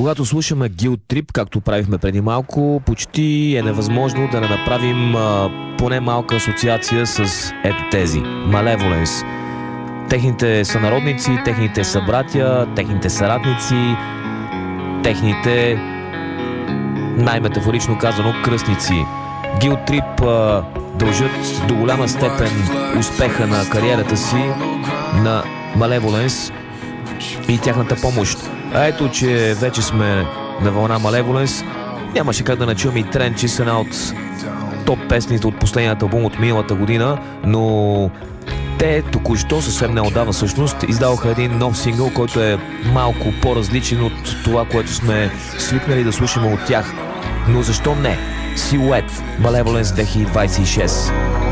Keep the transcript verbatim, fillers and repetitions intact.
Когато слушаме Guilt Trip, както правихме преди малко, почти е невъзможно да не направим а, поне малка асоциация с ето тези Malevolence. Техните сънародници, техните събратя, техните съратници, техните, най-метафорично казано, кръстници. Guilt Trip а, дължат до голяма степен успеха на кариерата си на Malevolence и тяхната помощ. А ето, че вече сме на вълна Malevolence, нямаше как да начуваме и Тренд, че са една от топ песните от последният албум от миналата година, но те току-що, съвсем неотдавна всъщност, издаваха един нов сингъл, който е малко по-различен от това, което сме свикнали да слушаме от тях. Но защо не? Силует, Malevolence две хиляди двадесет и шеста.